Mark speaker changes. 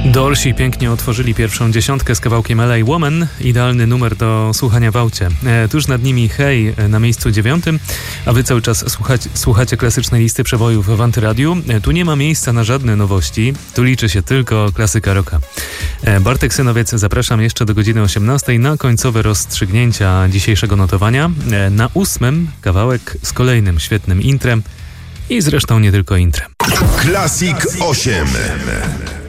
Speaker 1: Dorsi pięknie otworzyli pierwszą dziesiątkę z kawałkiem LA Woman. Idealny numer do słuchania w aucie. Tuż nad nimi Hej na miejscu 9, a wy cały czas słuchacie klasycznej listy przebojów w Antyradiu. Tu nie ma miejsca na żadne nowości, tu liczy się tylko klasyka rocka. Bartek Synowiec, zapraszam jeszcze do godziny 18 na końcowe rozstrzygnięcia dzisiejszego notowania. Na 8 kawałek z kolejnym świetnym intrem i zresztą nie tylko intrem.
Speaker 2: Classic 8.